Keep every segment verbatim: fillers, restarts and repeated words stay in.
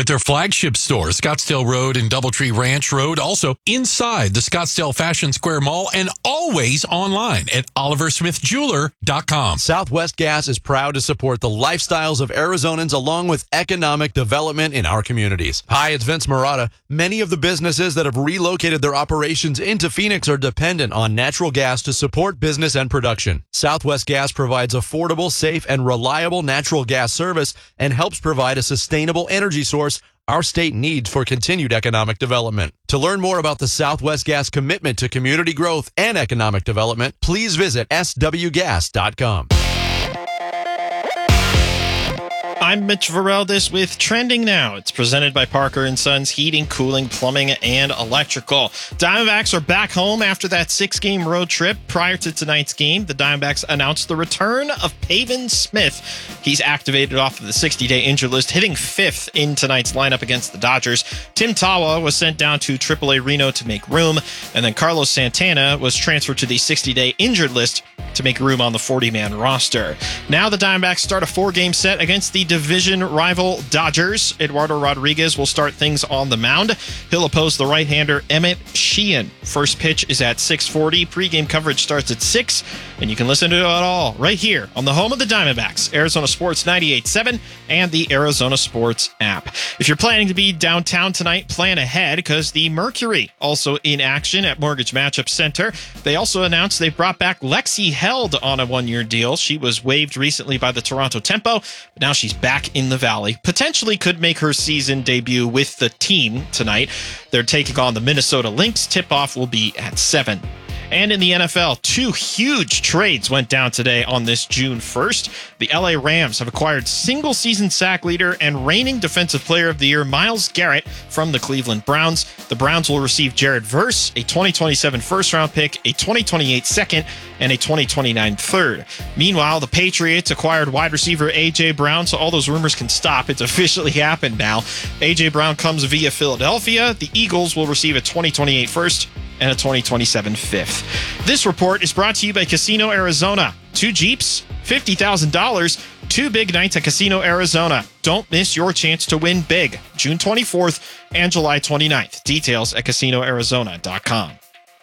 at their flagship store, Scottsdale Road and Doubletree Ranch Road. Also inside the Scottsdale Fashion Square Mall and always online at oliver smith jeweler dot com. Southwest Gas is proud to support the lifestyles of Arizonans along with economic development in our communities. Hi, it's Vince Marotta. Many of the businesses that have relocated their operations into Phoenix are dependent on natural gas to support business and production. Southwest Gas provides affordable, safe, and reliable natural gas service and helps provide a sustainable energy source our state needs for continued economic development. To learn more about the Southwest Gas commitment to community growth and economic development, please visit s w gas dot com. I'm Mitch Vareldis with Trending Now. It's presented by Parker and Sons Heating, Cooling, Plumbing, and Electrical. Diamondbacks are back home after that six-game road trip. Prior to tonight's game, the Diamondbacks announced the return of Pavin Smith. He's activated off of the sixty-day injured list, hitting fifth in tonight's lineup against the Dodgers. Tim Tawa was sent down to triple A Reno to make room, and then Carlos Santana was transferred to the sixty-day injured list to make room on the forty-man roster. Now the Diamondbacks start a four-game set against the division rival Dodgers. Eduardo Rodriguez will start things on the mound. He'll oppose the right-hander Emmett Sheehan. First pitch is at six forty. Pre-game coverage starts at six, and you can listen to it all right here on the home of the Diamondbacks, Arizona Sports ninety-eight point seven and the Arizona Sports app. If you're planning to be downtown tonight, plan ahead because the Mercury also in action at Mortgage Matchup Center. They also announced they brought back Lexi Held on a one-year deal. She was waived recently by the Toronto Tempo, but now she's back in the Valley. Potentially could make her season debut with the team tonight. They're taking on the Minnesota Lynx. Tip-off will be at seven. And in the N F L, two huge trades went down today on this June first. The L A Rams have acquired single-season sack leader and reigning Defensive Player of the Year Myles Garrett from the Cleveland Browns. The Browns will receive Jared Verse, a twenty twenty-seven first-round pick, a twenty twenty-eight second, and a twenty twenty-nine third. Meanwhile, the Patriots acquired wide receiver A J. Brown, so all those rumors can stop. It's officially happened now. A J. Brown comes via Philadelphia. The Eagles will receive a twenty twenty-eight first and a twenty twenty-seven fifth. This report is brought to you by Casino Arizona. Two Jeeps, fifty thousand dollars, two big nights at Casino Arizona. Don't miss your chance to win big. June twenty-fourth and July twenty-ninth. Details at casino arizona dot com.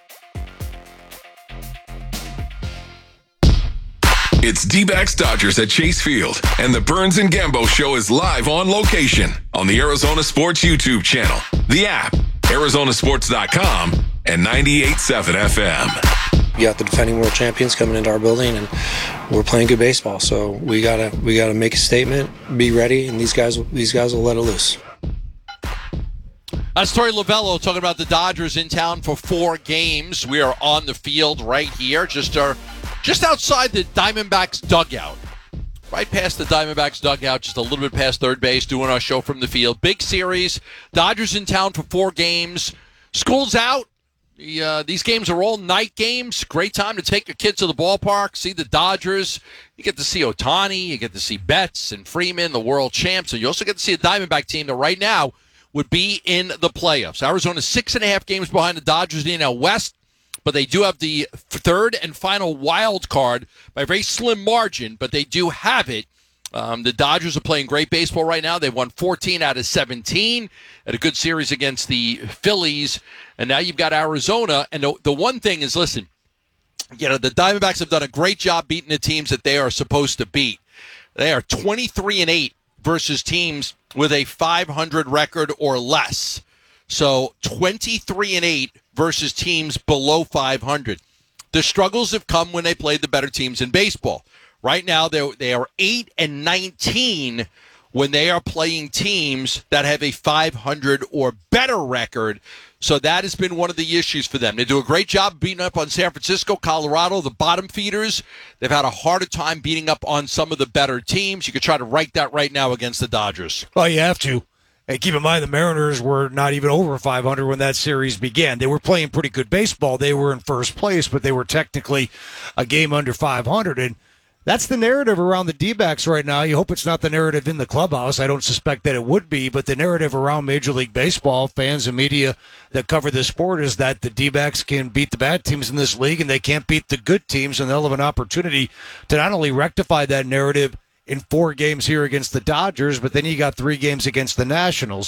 It's D-backs Dodgers at Chase Field, and the Burns and Gambo Show is live on location on the Arizona Sports YouTube channel, the app, arizona sports dot com, and ninety-eight point seven F M. We got the defending world champions coming into our building, and we're playing good baseball. So we gotta we gotta make a statement, be ready, and these guys these guys will let it loose. That's Torey Lovello talking about the Dodgers in town for four games. We are on the field right here, just our, just outside the Diamondbacks dugout. Right past the Diamondbacks dugout, just a little bit past third base, doing our show from the field. Big series. Dodgers in town for four games. School's out. The, uh, these games are all night games. Great time to take your kids to the ballpark, see the Dodgers. You get to see Ohtani. You get to see Betts and Freeman, the world champs. And you also get to see a Diamondback team that right now would be in the playoffs. Arizona's six and a half games behind the Dodgers in the N L West, but they do have the third and final wild card by a very slim margin, but they do have it. Um, the Dodgers are playing great baseball right now. They've won fourteen out of seventeen, had a good series against the Phillies, and now you've got Arizona. And the, the one thing is, listen, you know, the Diamondbacks have done a great job beating the teams that they are supposed to beat. They are twenty-three and eight versus teams with a five hundred record or less. So twenty-three and eight versus teams below five hundred. The struggles have come when they played the better teams in baseball. Right now, they they are eight and nineteen when they are playing teams that have a five hundred or better record. So that has been one of the issues for them. They do a great job beating up on San Francisco, Colorado, the bottom feeders. They've had a harder time beating up on some of the better teams. You could try to write that right now against the Dodgers. Well, you have to. And keep in mind, the Mariners were not even over five hundred when that series began. They were playing pretty good baseball. They were in first place, but they were technically a game under five hundred. And that's the narrative around the D-backs right now. You hope it's not the narrative in the clubhouse. I don't suspect that it would be, but the narrative around Major League Baseball, fans and media that cover this sport, is that the D-backs can beat the bad teams in this league and they can't beat the good teams, and they'll have an opportunity to not only rectify that narrative in four games here against the Dodgers, but then you got three games against the Nationals.